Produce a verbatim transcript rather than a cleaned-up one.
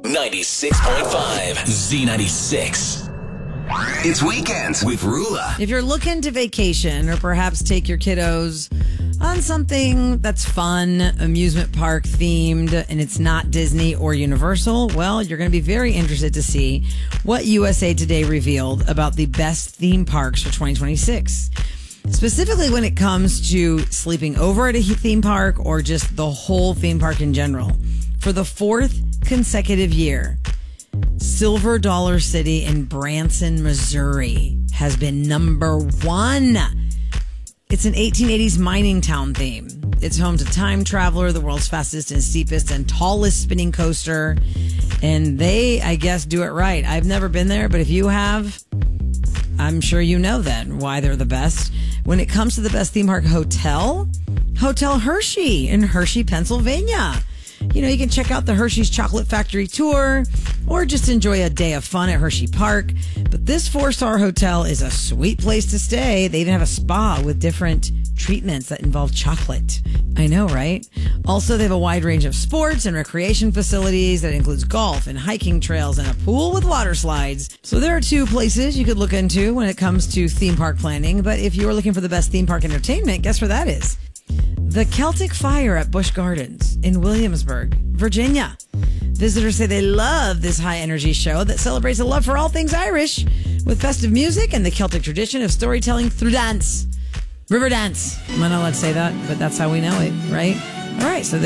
ninety-six point five Z ninety-six. It's Weekends with Rula. If you're looking to vacation or perhaps take your kiddos on something that's fun, amusement park themed, and it's not Disney or Universal, well, you're going to be very interested to see what U S A Today revealed about the best theme parks for twenty twenty-six. Specifically when it comes to sleeping over at a theme park or just the whole theme park in general. For the fourth consecutive year, Silver Dollar City in Branson, Missouri has been number one. It's an eighteen eighties mining town theme. It's home to Time Traveler, the world's fastest and steepest and tallest spinning coaster. And they, I guess, do it right. I've never been there, but if you have, I'm sure you know then why they're the best. When it comes to the best theme park hotel, Hotel Hershey in Hershey, Pennsylvania. You know, you can check out the Hershey's Chocolate Factory tour or just enjoy a day of fun at Hershey Park. But this four-star hotel is a sweet place to stay. They even have a spa with different treatments that involve chocolate. I know, right? Also, they have a wide range of sports and recreation facilities that includes golf and hiking trails and a pool with water slides. So there are two places you could look into when it comes to theme park planning. But if you're looking for the best theme park entertainment, guess where that is? The Celtic Fire at Busch Gardens in Williamsburg, Virginia. Visitors say they love this high-energy show that celebrates a love for all things Irish with festive music and the Celtic tradition of storytelling through dance. River dance. I'm not allowed to say that, but that's how we know it, right? All right, so